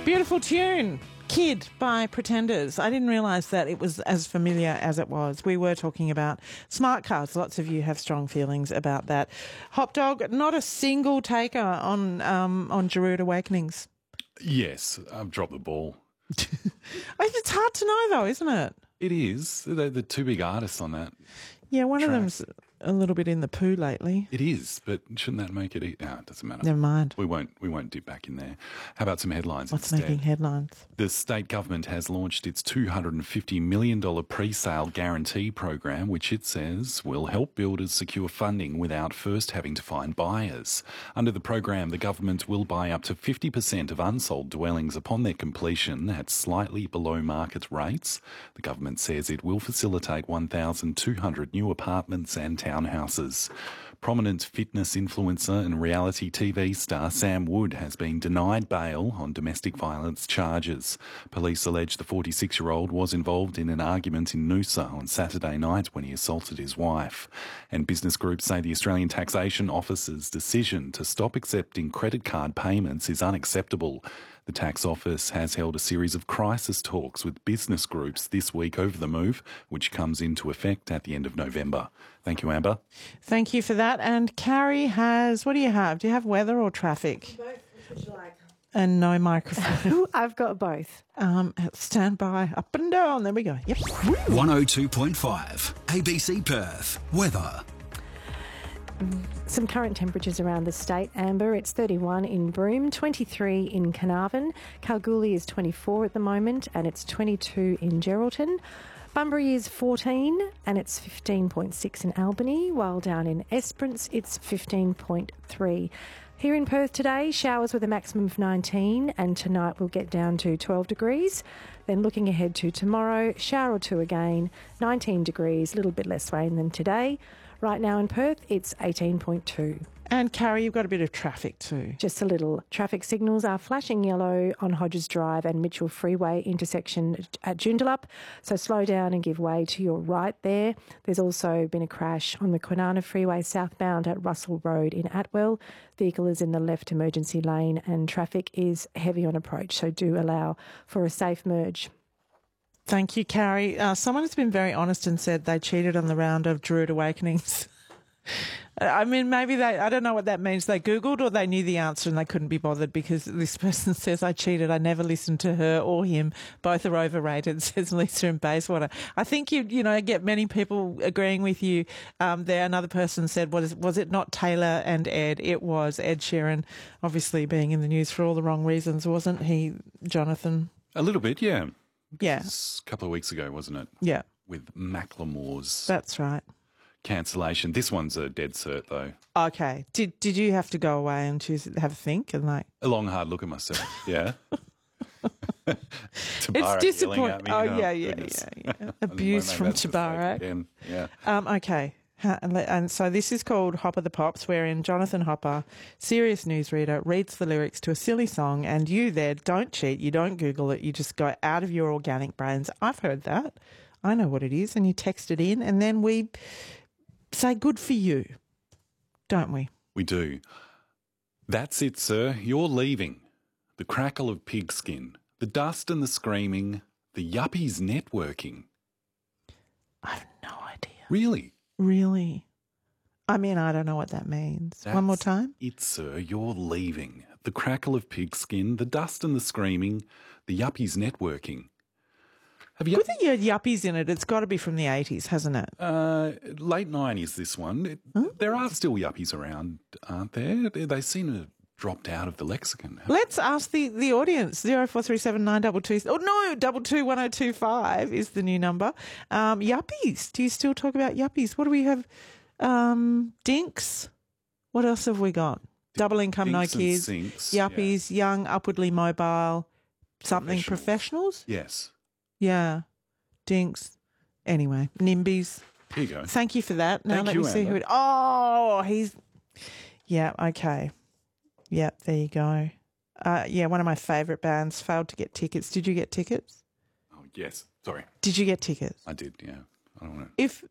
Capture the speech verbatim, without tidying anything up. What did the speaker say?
Beautiful tune. Kid by Pretenders. I didn't realise that it was as familiar as it was. We were talking about smart cars. Lots of you have strong feelings about that. Hop Dog, not a single taker on um, on Giroud Awakenings. Yes, I've dropped the ball. It's hard to know though, isn't it? It is. They're the two big artists on that. Yeah, one track. of them's a little bit in the poo lately. It is, but shouldn't that make it? E- no, it doesn't matter. Never mind. We won't. We won't dip back in there. How about some headlines What's instead? making headlines? The state government has launched its two hundred fifty million dollars pre-sale guarantee program, which it says will help builders secure funding without first having to find buyers. Under the program, the government will buy up to fifty percent of unsold dwellings upon their completion at slightly below market rates. The government says it will facilitate one thousand two hundred new apartments and townhouses. Prominent fitness influencer and reality T V star Sam Wood has been denied bail on domestic violence charges. Police allege the forty-six-year-old was involved in an argument in Noosa on Saturday night when he assaulted his wife. And business groups say the Australian Taxation Office's decision to stop accepting credit card payments is unacceptable. The tax office has held a series of crisis talks with business groups this week over the move, which comes into effect at the end of November. Thank you, Amber. Thank you for that. And Carrie has, what do you have? Do you have weather or traffic? Both, which would you like? And no microphone. I've got both. um, stand by, up and down. There we go. Yep. one oh two point five A B C Perth. Weather. Some current temperatures around the state. Amber, it's thirty-one in Broome, twenty-three in Carnarvon. Kalgoorlie is twenty-four at the moment, and it's twenty-two in Geraldton. Bunbury is fourteen, and it's fifteen point six in Albany, while down in Esperance it's fifteen point three. Here in Perth today, showers with a maximum of nineteen, and tonight we'll get down to twelve degrees. Then looking ahead to tomorrow, shower or two again, nineteen degrees, a little bit less rain than today. Right now in Perth, it's eighteen point two. And Carrie, you've got a bit of traffic too. Just a little. Traffic signals are flashing yellow on Hodges Drive and Mitchell Freeway intersection at Joondalup. So slow down and give way to your right there. There's also been a crash on the Kwinana Freeway southbound at Russell Road in Atwell. Vehicle is in the left emergency lane and traffic is heavy on approach. So do allow for a safe merge. Thank you, Carrie. Uh, someone has been very honest and said they cheated on the round of Giroud Awakenings. I mean, maybe they, I don't know what that means. They Googled or they knew the answer and they couldn't be bothered because this person says, I cheated. I never listened to her or him. Both are overrated, says Lisa in Bayswater. I think you, you know, get many people agreeing with you um, there. Another person said, was, was it not Taylor and Ed? It was Ed Sheeran, obviously being in the news for all the wrong reasons, wasn't he, Jonathan? A little bit, yeah. Yeah. It's a couple of weeks ago, wasn't it? Yeah. With Macklemore's That's right. cancellation. This one's a dead cert, though. Okay. Did did you have to go away and choose have a think and like A long, hard look at myself, yeah. it's disappointing. Oh, oh, yeah, yeah, goodness. yeah, yeah. Abuse from Tabarak. Yeah. Um, okay. Ha- And le- and so this is called Hopper the Pops, wherein Jonathan Hopper, serious newsreader, reads the lyrics to a silly song, and you there don't cheat, you don't Google it, you just go out of your organic brains. I've heard that. I know what it is, and you text it in, and then we say good for you, don't we? We do. That's it, sir. You're leaving. The crackle of pigskin, the dust and the screaming, the yuppies networking. I have no idea. Really? Really? I mean, I don't know what that means. That's One more time? it, sir. You're leaving. The crackle of pigskin, the dust and the screaming, the yuppies networking. Have you? Good that you had yuppies in it. It's got to be from the eighties, hasn't it? Uh, late nineties, this one. It, Huh? There are still yuppies around, aren't there? They, they seem to have dropped out of the lexicon. Let's ask the, the audience. zero four three seven nine two two. Oh, no, double two one oh two five is the new number. Um, yuppies. Do you still talk about yuppies? What do we have? Um, dinks. What else have we got? Double income, no Dinks and kids. sinks, Yuppies, young, upwardly mobile, something Professionals. professionals? Yes. Yeah. Dinks. Anyway, NIMBYs. Here you go. Thank you for that. Now Thank let you, me see who Amber. it. Oh, he's. Yeah. Okay. Yep. There you go. Uh, yeah, one of my favourite bands failed to get tickets. Did you get tickets? Oh, yes. Sorry. Did you get tickets? I did, yeah. I don't want to. If